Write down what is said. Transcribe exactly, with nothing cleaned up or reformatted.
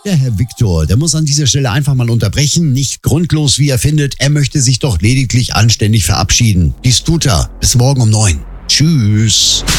Der Herr Viktor, der muss an dieser Stelle einfach mal unterbrechen, nicht grundlos, wie er findet. Er möchte sich doch lediglich anständig verabschieden. Dies tut er. Bis morgen um neun. Tschüss.